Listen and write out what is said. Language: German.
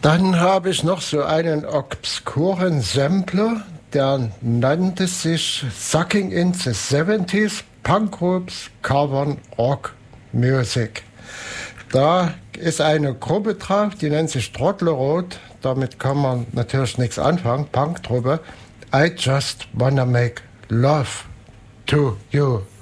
Dann habe ich noch so einen obskuren Sampler, der nannte sich Sucking in the 70s Punk Groups Covern Rock Music. Da ist eine Gruppe drauf, die nennt sich Trottlerot. Damit kann man natürlich nichts anfangen, Punk-Truppe. I just wanna make love to you.